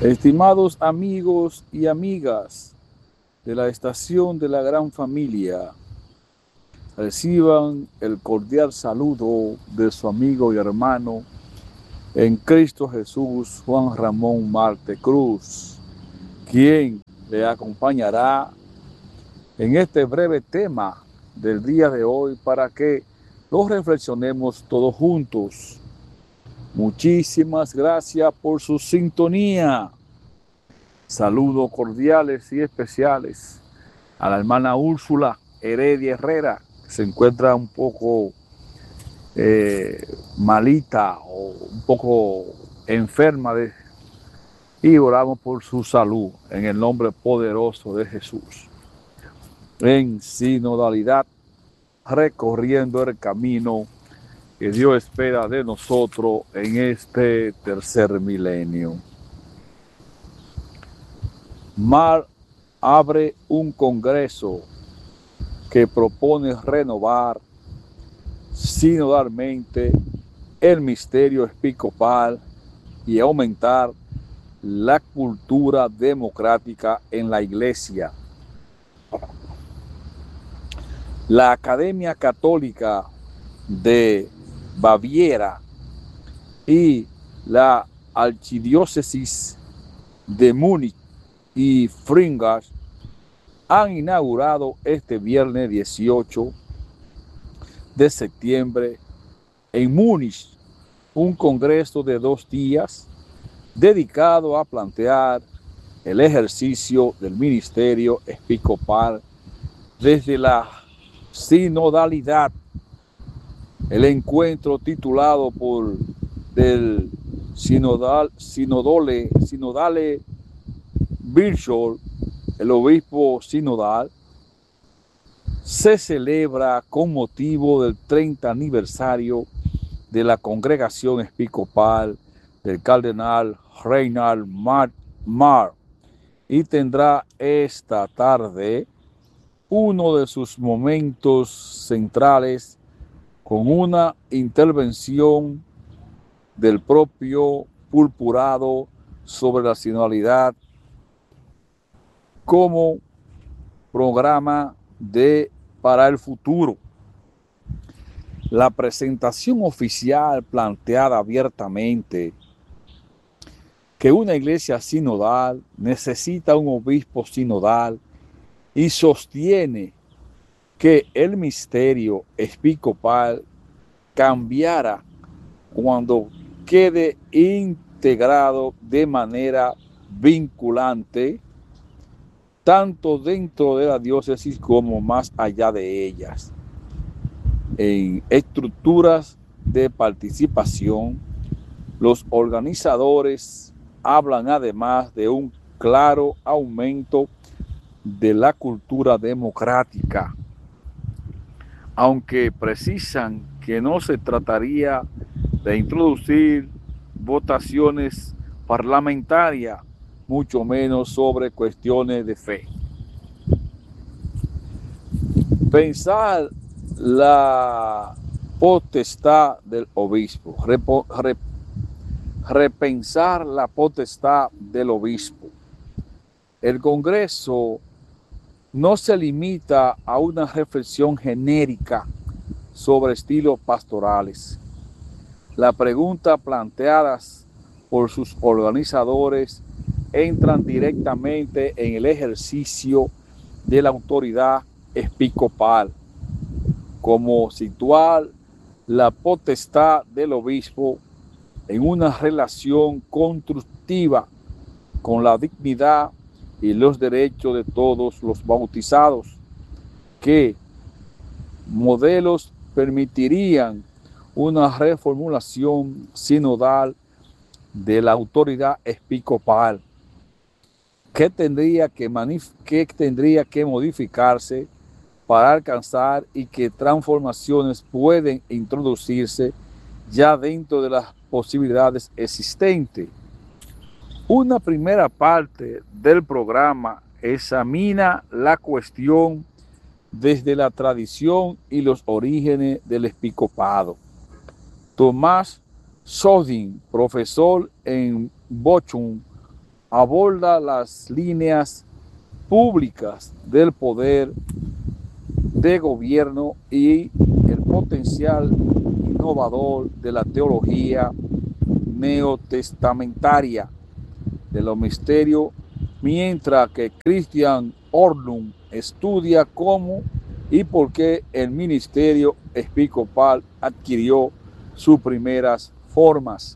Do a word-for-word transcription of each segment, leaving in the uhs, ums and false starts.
Estimados amigos y amigas de la estación de la gran familia, reciban el cordial saludo de su amigo y hermano en Cristo Jesús, Juan Ramón Marte Cruz, quien le acompañará en este breve tema del día de hoy para que lo reflexionemos todos juntos. Muchísimas gracias por su sintonía. Saludos cordiales y especiales a la hermana Úrsula Heredia Herrera, que se encuentra un poco eh, malita o un poco enferma de, y oramos por su salud en el nombre poderoso de Jesús. En sinodalidad, recorriendo el camino que Dios espera de nosotros en este tercer milenio. Mar abre un congreso que propone renovar sinodalmente el misterio episcopal y aumentar la cultura democrática en la Iglesia. La Academia Católica de Baviera y la Archidiócesis de Múnich y Fringas han inaugurado este viernes dieciocho de septiembre en Múnich un congreso de dos días dedicado a plantear el ejercicio del ministerio episcopal desde la sinodalidad. El encuentro titulado por del sinodal, sinodole, sinodale Virchow, el obispo sinodal, se celebra con motivo del treinta aniversario de la congregación episcopal del cardenal Reinhard Marr y tendrá esta tarde uno de sus momentos centrales con una intervención del propio purpurado sobre la sinodalidad como programa de para el futuro. La presentación oficial planteada abiertamente que una iglesia sinodal necesita un obispo sinodal y sostiene que el misterio episcopal cambiará cuando quede integrado de manera vinculante tanto dentro de la diócesis como más allá de ellas, en estructuras de participación. Los organizadores hablan además de un claro aumento de la cultura democrática, aunque precisan que no se trataría de introducir votaciones parlamentarias, mucho menos sobre cuestiones de fe. Pensar la potestad del obispo, repo, rep, repensar la potestad del obispo. El Congreso no se limita a una reflexión genérica sobre estilos pastorales. Las preguntas planteadas por sus organizadores entran directamente en el ejercicio de la autoridad episcopal, como situar la potestad del obispo en una relación constructiva con la dignidad y los derechos de todos los bautizados, que modelos permitirían una reformulación sinodal de la autoridad episcopal. ¿Qué tendría que, qué tendría que modificarse para alcanzar y qué transformaciones pueden introducirse ya dentro de las posibilidades existentes? Una primera parte del programa examina la cuestión desde la tradición y los orígenes del episcopado. Tomás Sodin, profesor en Bochum, aborda las líneas públicas del poder de gobierno y el potencial innovador de la teología neotestamentaria de los misterios, mientras que Christian Orlund estudia cómo y por qué el ministerio episcopal adquirió sus primeras formas.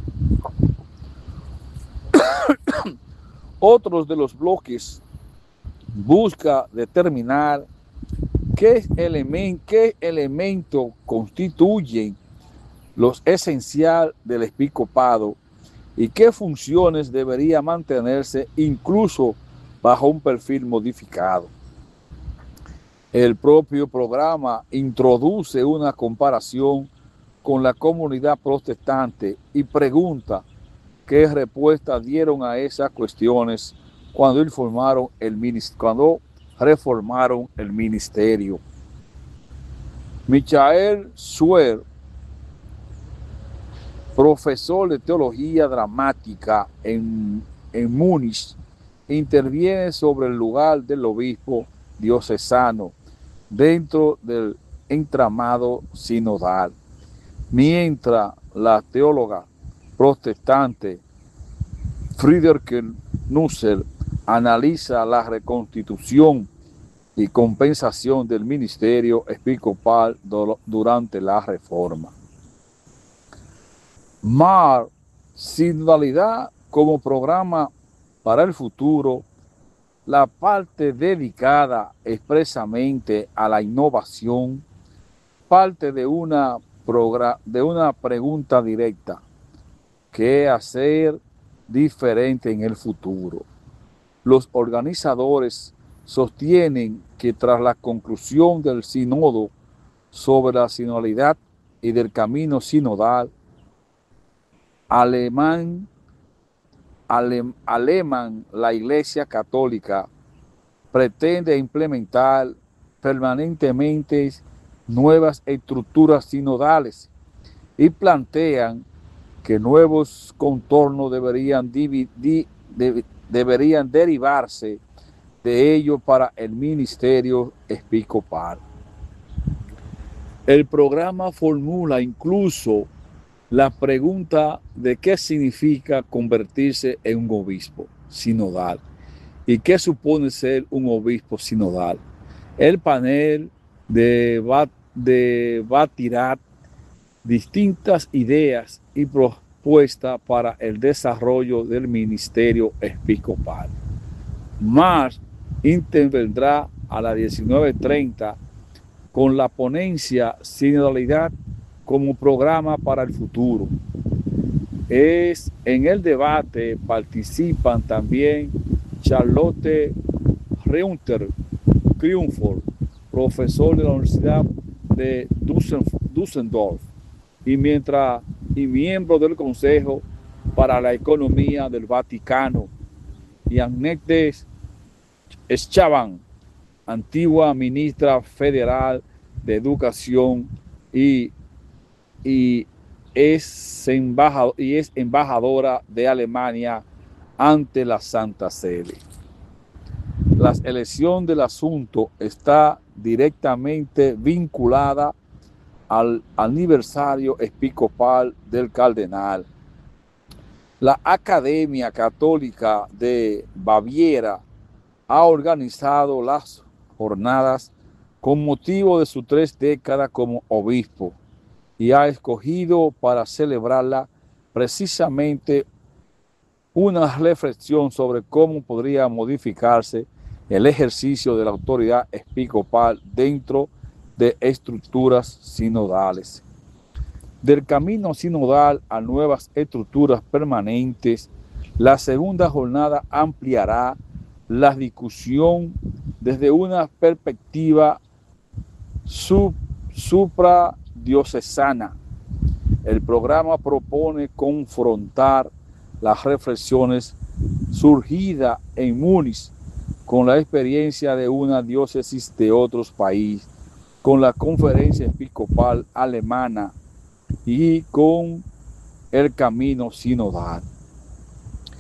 Otros de los bloques busca determinar qué, element, qué elementos constituyen los esenciales del episcopado y qué funciones debería mantenerse incluso bajo un perfil modificado. El propio programa introduce una comparación con la comunidad protestante y pregunta qué respuesta dieron a esas cuestiones cuando reformaron el ministerio. Cuando reformaron el ministerio. Michael Swear, profesor de teología dramática en, en Múnich, interviene sobre el lugar del obispo diocesano dentro del entramado sinodal, mientras la teóloga protestante Friederike Nusser analiza la reconstitución y compensación del ministerio episcopal durante la reforma. Mar, sinodalidad como programa para el futuro, la parte dedicada expresamente a la innovación, parte de una, de una pregunta directa: ¿qué hacer diferente en el futuro? Los organizadores sostienen que tras la conclusión del sínodo sobre la sinodalidad y del camino sinodal, alemán, alem, alemán, la Iglesia Católica pretende implementar permanentemente nuevas estructuras sinodales y plantean que nuevos contornos deberían dividir, de, deberían derivarse de ello para el ministerio episcopal. El programa formula incluso la pregunta de qué significa convertirse en un obispo sinodal y qué supone ser un obispo sinodal. El panel debatirá distintas ideas y propuestas para el desarrollo del ministerio episcopal. Más intervendrá a las diecinueve treinta con la ponencia Sinodalidad como programa para el futuro. Es, en el debate participan también Charlotte Reunter Triumphor, profesor de la Universidad de Düsseldorf y, mientras, y miembro del Consejo para la Economía del Vaticano, y Annette Schavan, antigua ministra federal de Educación y, y, es embajador, y es embajadora de Alemania ante la Santa Sede. La elección del asunto está directamente vinculada al aniversario episcopal del cardenal. La Academia Católica de Baviera ha organizado las jornadas con motivo de sus tres décadas como obispo y ha escogido para celebrarla precisamente una reflexión sobre cómo podría modificarse el ejercicio de la autoridad episcopal dentro de estructuras sinodales. Del camino sinodal a nuevas estructuras permanentes, la segunda jornada ampliará la discusión desde una perspectiva sub, supradiocesana. El programa propone confrontar las reflexiones surgidas en Múnich con la experiencia de una diócesis de otros países, con la Conferencia Episcopal Alemana y con el camino sinodal.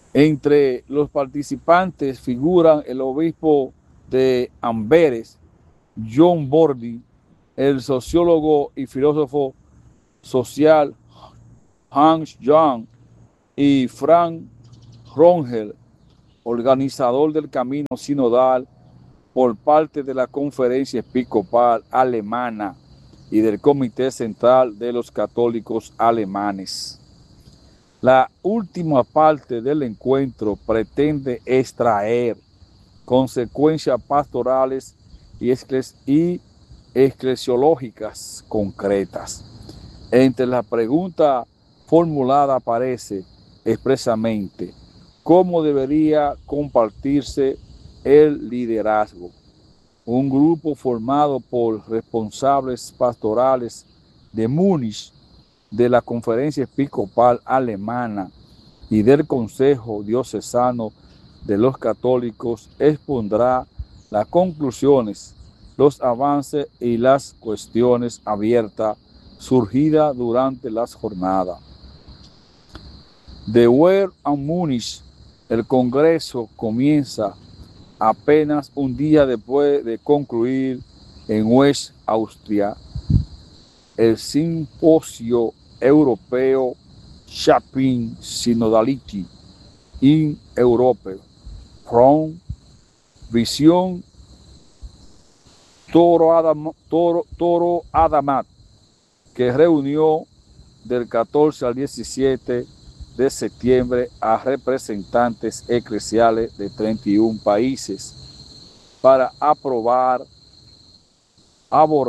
Entre los participantes figuran el obispo de Amberes, John Bordy, el sociólogo y filósofo social Hans Young y Frank Rongel, organizador del camino sinodal por parte de la Conferencia Episcopal Alemana y del Comité Central de los Católicos Alemanes. La última parte del encuentro pretende extraer consecuencias pastorales y, y eclesiológicas concretas. Entre la pregunta formulada aparece expresamente cómo debería compartirse el liderazgo. Un grupo formado por responsables pastorales de Múnich, de la Conferencia Episcopal Alemana y del Consejo Diocesano de los Católicos expondrá las conclusiones, los avances y las cuestiones abiertas surgidas durante las jornadas. De Wehr a Múnich, el Congreso comienza apenas un día después de concluir en West, Austria, el Simposio Europeo Shopping Synodality in Europe, from Visión Toro, Adam, Toro, Toro Adamat, que reunió del catorce al diecisiete de septiembre a representantes eclesiales de treinta y un países para aprobar, abordar